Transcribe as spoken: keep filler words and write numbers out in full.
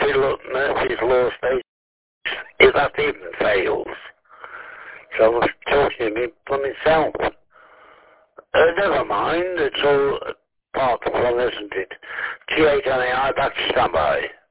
Murphy, law, Murphy's law states if that even fails. So I was talking to him for myself. Uh, never mind, it's all part of fun, isn't it? T eight on the eye, back to standby.